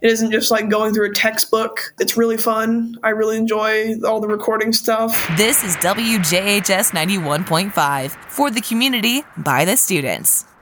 It isn't just like going through a textbook. It's really fun. I really enjoy all the recording stuff. This is WJHS 91.5 for the community by the students.